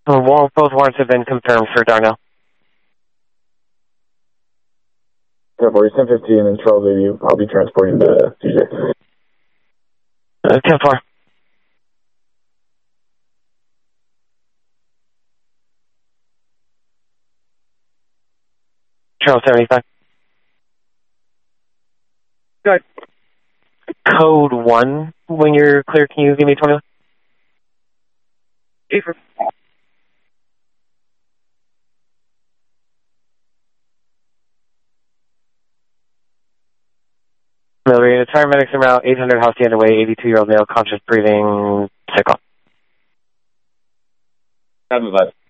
Both warrants have been confirmed for Darnell. 10-15 and Charles 80. I'll be transporting the CJ. 10-4. Charles 75. Good. Code 1, when you're clear, can you give me 21? April. Military, paramedics are out, 800 house underway, 82-year-old male, conscious breathing, sick off. Have a